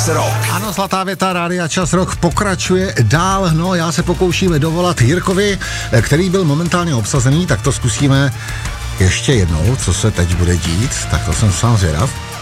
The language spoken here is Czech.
Čas Rock. Ano, zlatá věta Rádia Čas Rock pokračuje dál. No, já se pokouším dovolat Jirkovi, který byl momentálně obsazený, tak to zkusíme ještě jednou, co se teď bude dít. Tak to jsem sám zvědav.